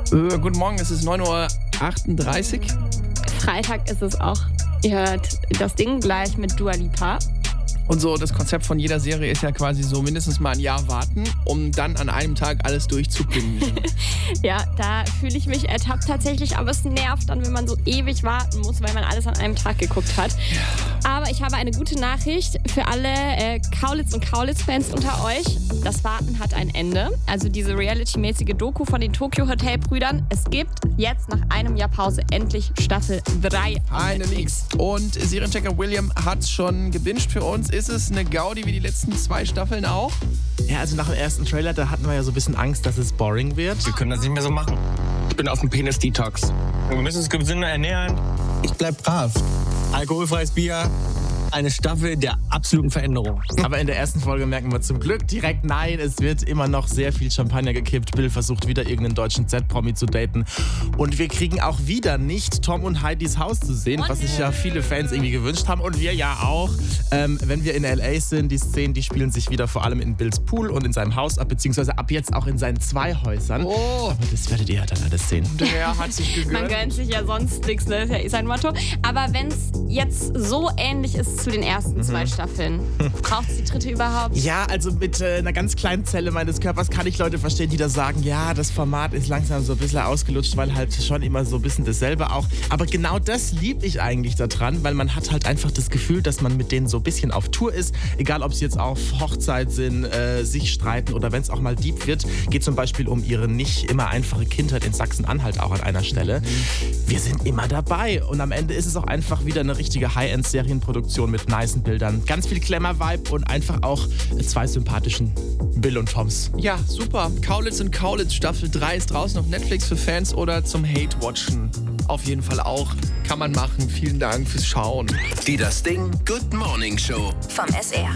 Guten Morgen, es ist 9:38 Uhr. Freitag ist es auch. Ihr hört das Ding gleich mit Dua Lipa. Und so, das Konzept von jeder Serie ist ja quasi so mindestens mal ein Jahr warten, um dann an einem Tag alles durchzubingen. Ja, da fühle ich mich ertappt tatsächlich, aber es nervt dann, wenn man so ewig warten muss, weil man alles an einem Tag geguckt hat. Aber ich habe eine gute Nachricht für alle Kaulitz und Kaulitz-Fans unter euch. Das Warten hat ein Ende. Also diese reality-mäßige Doku von den Tokyo Hotel-Brüdern. Es gibt jetzt nach einem Jahr Pause endlich Staffel 3 auf Netflix. Und Serienchecker William hat schon gebinged für uns. Ist es eine Gaudi wie die letzten 2 Staffeln auch? Ja, also nach dem ersten Trailer, da hatten wir ja so ein bisschen Angst, dass es boring wird. Wir können das nicht mehr so machen. Ich bin auf dem Penis-Detox. Wir müssen uns gesünder ernähren. Ich bleib brav. Alkoholfreies Bier. Eine Staffel der absoluten Veränderung. Aber in der ersten Folge merken wir zum Glück direkt, nein, es wird immer noch sehr viel Champagner gekippt. Bill versucht wieder irgendeinen deutschen Z-Promi zu daten. Und wir kriegen auch wieder nicht Tom und Heidis Haus zu sehen, was sich ja viele Fans irgendwie gewünscht haben. Und wir ja auch. Wenn wir in L.A. sind, die Szenen, die spielen sich wieder vor allem in Bills Pool und in seinem Haus ab, beziehungsweise ab jetzt auch in seinen 2 Häusern. Oh. Aber das werdet ihr ja dann alles sehen. Der hat sich gegönnt. Man gönnt sich ja sonst nichts, ne? Das ist ja sein Motto. Aber wenn es jetzt so ähnlich ist zu den ersten 2 Staffeln, braucht es die dritte überhaupt? Ja, also mit einer ganz kleinen Zelle meines Körpers kann ich Leute verstehen, die da sagen, ja, das Format ist langsam so ein bisschen ausgelutscht, weil halt schon immer so ein bisschen dasselbe auch. Aber genau das liebe ich eigentlich daran, weil man hat halt einfach das Gefühl, dass man mit denen so ein bisschen auf Tour ist. Egal, ob sie jetzt auf Hochzeit sind, sich streiten oder wenn es auch mal deep wird. Geht zum Beispiel um ihre nicht immer einfache Kindheit in Sachsen-Anhalt auch an einer Stelle. Wir sind immer dabei und am Ende ist es auch einfach wieder eine richtige High-End-Serienproduktion mit nicen Bildern. Ganz viel Glamour-Vibe und einfach auch 2 sympathischen Bill und Toms. Ja, super. Kaulitz und Kaulitz Staffel 3 ist draußen auf Netflix für Fans oder zum Hate-Watchen. Auf jeden Fall auch. Kann man machen. Vielen Dank fürs Schauen. Die Das Ding Good Morning Show vom SR.